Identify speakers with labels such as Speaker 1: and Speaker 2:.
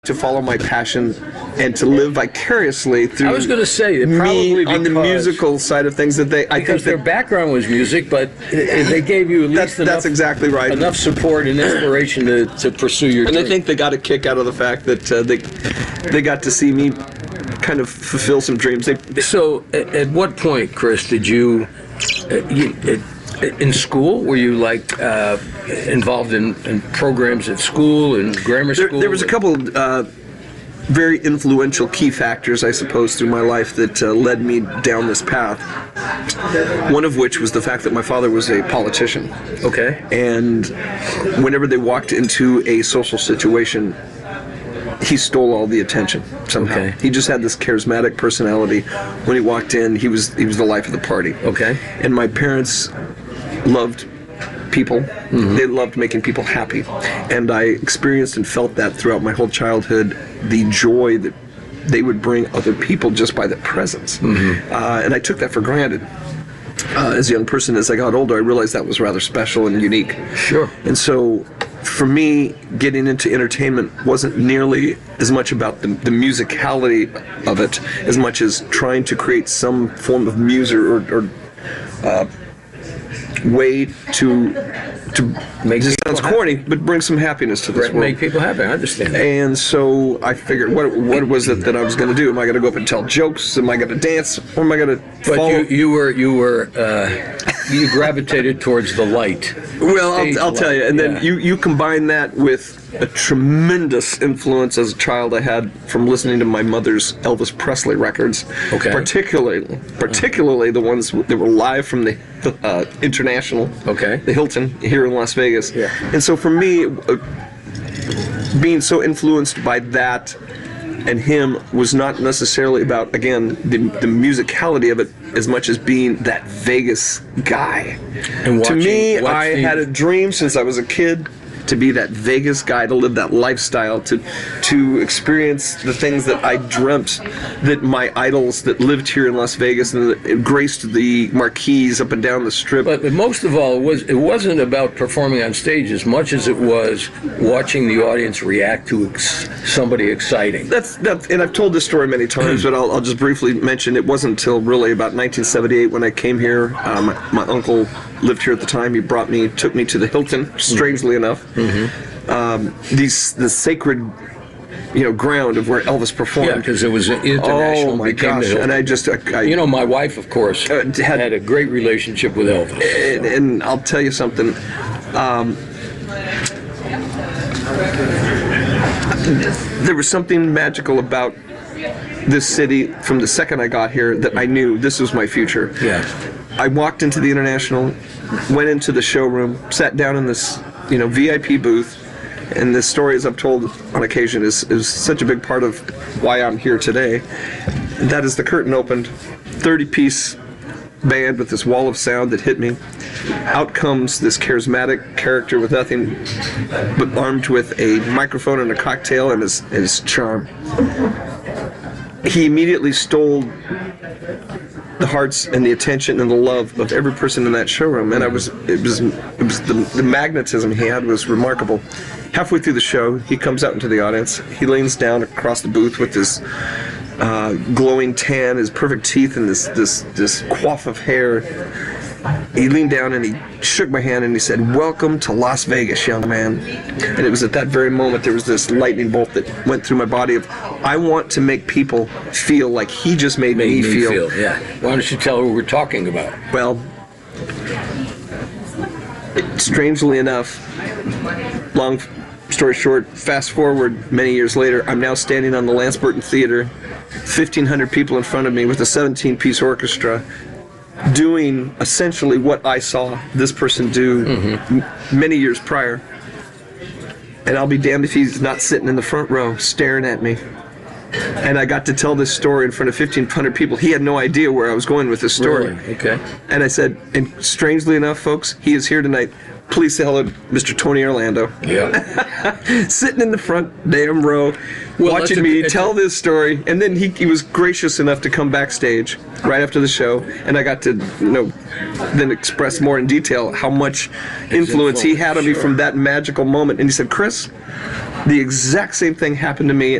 Speaker 1: to follow my passion and to live vicariously through.
Speaker 2: I was going to say,
Speaker 1: me
Speaker 2: probably
Speaker 1: on the musical side of things, that
Speaker 2: because their background was music, but they gave you at least
Speaker 1: that's exactly right.
Speaker 2: enough support and inspiration to pursue your dream.
Speaker 1: And I think they got a kick out of the fact that they got to see me kind of fulfill some dreams.
Speaker 2: So, at what point, Chris, did you in school, were you like involved in programs at school and grammar school?
Speaker 1: There was a couple very influential key factors, I suppose, through my life that led me down this path. One of which was the fact that my father was a politician.
Speaker 2: Okay.
Speaker 1: And whenever they walked into a social situation, he stole all the attention somehow.
Speaker 2: Okay.
Speaker 1: He just had this charismatic personality. When he walked in, he was the life of the party.
Speaker 2: Okay.
Speaker 1: And my parents loved people. Mm-hmm. They loved making people happy. And I experienced and felt that throughout my whole childhood, the joy that they would bring other people just by their presence. Mm-hmm. And I took that for granted. As a young person, as I got older, I realized that was rather special and unique.
Speaker 2: Sure.
Speaker 1: And so, for me, getting into entertainment wasn't nearly as much about the musicality of it, as much as trying to create some form of music or way to
Speaker 2: make
Speaker 1: it sounds corny, but bring some happiness to this world.
Speaker 2: Make people happy, I understand.
Speaker 1: And so I figured, what was it that I was going to do? Am I going to go up and tell jokes? Am I going to dance? Or am I going to follow?
Speaker 2: But you gravitated towards the light.
Speaker 1: Well, I'll tell you. And then you combine that with a tremendous influence as a child I had from listening to my mother's Elvis Presley records.
Speaker 2: Okay.
Speaker 1: Particularly the ones that were live from the International, the Hilton here in Las Vegas.
Speaker 2: Yeah.
Speaker 1: And so for me, being so influenced by that and him was not necessarily about, again, the musicality of it as much as being that Vegas guy.
Speaker 2: And
Speaker 1: to me, I had a dream since I was a kid to be that Vegas guy, to live that lifestyle, to experience the things that I dreamt that my idols that lived here in Las Vegas and that graced the marquees up and down the strip.
Speaker 2: But most of all, it wasn't about performing on stage as much as it was watching the audience react to somebody exciting.
Speaker 1: That's and I've told this story many times, but I'll just briefly mention it wasn't until really about 1978 when I came here. My uncle lived here at the time. He took me to the Hilton, strangely enough. Mm-hmm. The sacred, ground of where Elvis performed.
Speaker 2: Yeah, because it was international.
Speaker 1: Oh my gosh! And I
Speaker 2: my wife, of course, had a great relationship with Elvis.
Speaker 1: And I'll tell you something. There was something magical about this city from the second I got here that I knew this was my future.
Speaker 2: Yeah.
Speaker 1: I walked into the International, went into the showroom, sat down in this, VIP booth, and this story, as I've told on occasion, is such a big part of why I'm here today. And that is the curtain opened, 30-piece band with this wall of sound that hit me. Out comes this charismatic character with nothing but armed with a microphone and a cocktail and his charm. He immediately stole the hearts and the attention and the love of every person in that showroom, and it was the magnetism he had was remarkable. Halfway through the show, he comes out into the audience. He leans down across the booth with this glowing tan, his perfect teeth, and this coif of hair. He leaned down and he shook my hand and he said, "Welcome to Las Vegas, young man." And it was at that very moment there was this lightning bolt that went through my body of, I want to make people feel like he just made me feel.
Speaker 2: Yeah. Why don't you tell who we're talking about?
Speaker 1: Well, strangely enough, long story short, fast forward many years later, I'm now standing on the Lance Burton Theater, 1,500 people in front of me with a 17-piece orchestra, doing essentially what I saw this person do many years prior. And I'll be damned if he's not sitting in the front row staring at me. And I got to tell this story in front of 1,500 people. He had no idea where I was going with this story.
Speaker 2: Really? Okay.
Speaker 1: And I said, and strangely enough, folks, he is here tonight. Please say hello to Mr. Tony Orlando.
Speaker 2: Yeah.
Speaker 1: Sitting in the front damn row, watching me tell this story. And then he was gracious enough to come backstage right after the show. And I got to, then express more in detail how much influence he had on me from that magical moment. And he said, "Chris, The exact same thing happened to me